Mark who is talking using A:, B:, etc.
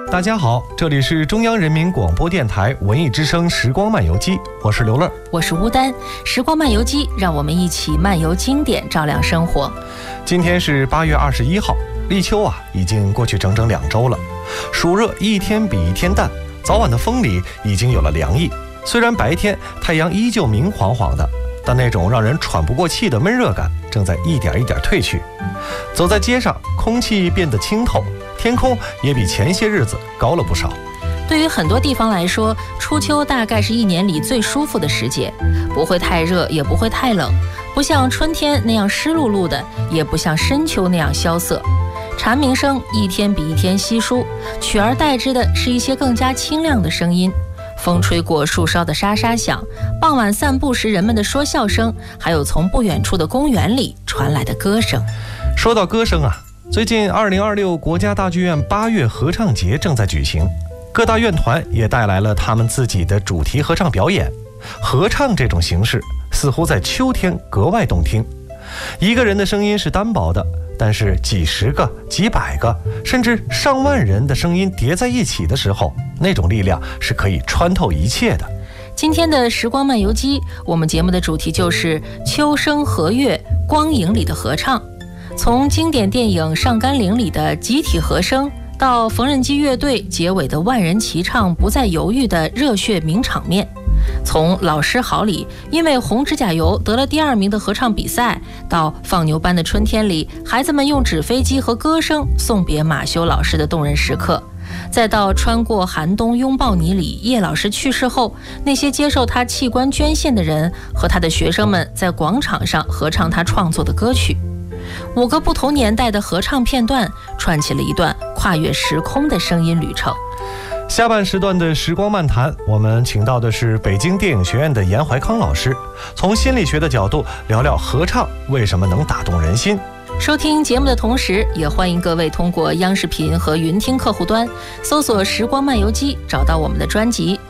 A: 大家好，这里是中央人民广播电台文艺之声时光漫游记，我是刘乐，
B: 我是吴丹。时光漫游记，让我们一起漫游经典，照亮生活。
A: 今天是8月21号，立秋已经过去整整2周了，暑热一天比一天淡，早晚的风里已经有了凉意。虽然白天太阳依旧明晃晃的，但那种让人喘不过气的闷热感正在一点一点退去。走在街上，空气变得清透，天空也比前些日子高了不少。
B: 对于很多地方来说，初秋大概是一年里最舒服的时节，不会太热，也不会太冷，不像春天那样湿漉漉的，也不像深秋那样萧瑟。蝉鸣声一天比一天稀疏，取而代之的是一些更加清亮的声音。风吹过树梢的沙沙响，傍晚散步时人们的说笑声，还有从不远处的公园里传来的歌声。
A: 说到歌声最近2026国家大剧院8月合唱节正在举行，各大院团也带来了他们自己的主题合唱表演。合唱这种形式似乎在秋天格外动听，一个人的声音是单薄的，但是几十个、几百个，甚至上万人的声音叠在一起的时候，那种力量是可以穿透一切的。
B: 今天的时光漫游记，我们节目的主题就是秋声和乐，光影里的合唱。从经典电影《上甘岭》里的集体和声，到缝纫机乐队结尾的万人齐唱不再犹豫的热血名场面，从老师好里因为红指甲油得了第2名的合唱比赛，到放牛班的春天里孩子们用纸飞机和歌声送别马修老师的动人时刻，再到穿过寒冬拥抱你里叶老师去世后，那些接受他器官捐献的人和他的学生们在广场上合唱他创作的歌曲。5个不同年代的合唱片段串起了一段跨越时空的声音旅程。
A: 下半时段的时光漫谈，我们请到的是北京电影学院的严怀康老师，从心理学的角度聊聊合唱为什么能打动人心。
B: 收听节目的同时，也欢迎各位通过央视频和云听客户端搜索时光漫游记，找到我们的专辑。